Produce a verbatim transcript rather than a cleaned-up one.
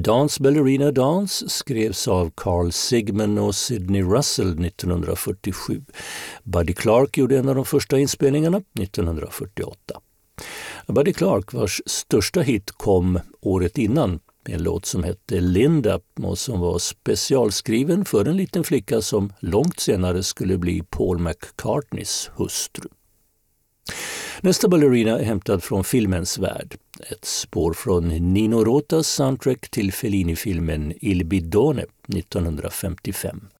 Dance Ballerina Dance skrevs av Carl Sigman och Sidney Russell nittonhundrafyrtiosju. Buddy Clark gjorde en av de första inspelningarna nittonhundrafyrtioåtta. Buddy Clark, vars största hit kom året innan, en låt som hette Linda och som var specialskriven för en liten flicka som långt senare skulle bli Paul McCartneys hustru. Nästa ballerina är hämtad från filmens värld. Ett spår från Nino Rotas soundtrack till Fellini-filmen Il Bidone nittonhundrafemtiofem.